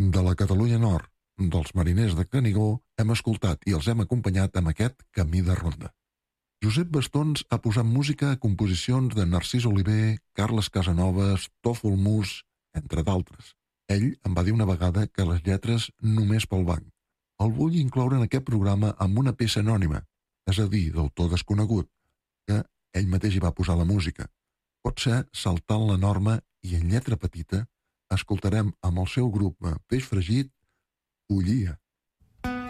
De la Catalunya Nord, dels Mariners de Canigó, hem escoltat i els hem acompanyat amb aquest Camí de Ronda. Josep Bastons ha posat música a composicions de Narcís Oliver, Carles Casanovas, Tòfol Mus, entre d'altres. Ell em va dir una vegada que les lletres només pel banc. El vull incloure en aquest programa amb una peça anònima, és a dir, d'autor desconegut, que ell mateix hi va posar la música. Pot ser Saltant la norma i en lletra petita escoltarem amb el seu grup Peix Fregit, Collia.